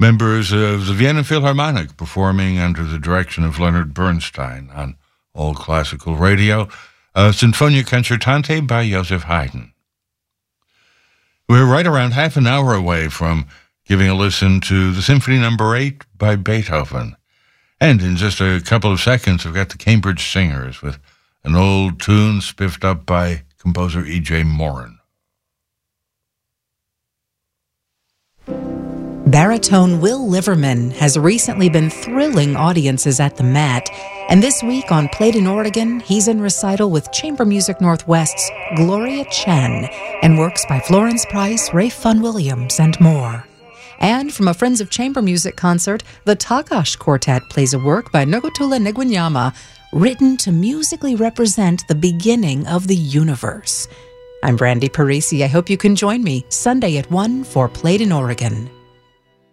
members of the Vienna Philharmonic performing under the direction of Leonard Bernstein on All Classical Radio, Sinfonia Concertante by Joseph Haydn. We're right around half an hour away from giving a listen to the Symphony No. 8 by Beethoven. And in just a couple of seconds, we've got the Cambridge Singers with an old tune spiffed up by composer E.J. Morin. Baritone Will Liverman has recently been thrilling audiences at the Met, and this week on Played in Oregon, he's in recital with Chamber Music Northwest's Gloria Chen and works by Florence Price, Ralph Vaughan Williams, and more. And from a Friends of Chamber Music concert, the Takash Quartet plays a work by Nogotula Negwanyama, written to musically represent the beginning of the universe. I'm Brandy Parisi. I hope you can join me Sunday at 1 for Played in Oregon.